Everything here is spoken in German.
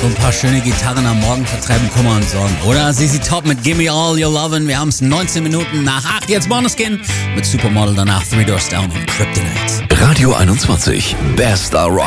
So ein paar schöne Gitarren am Morgen vertreiben Kummer und Sorgen, oder? ZZ Top mit Gimme All Your Lovin'. Wir haben es 19 Minuten nach 8. Jetzt Måneskin mit Supermodel, danach Three Doors Down und Kryptonite. Radio 21, Best Rock.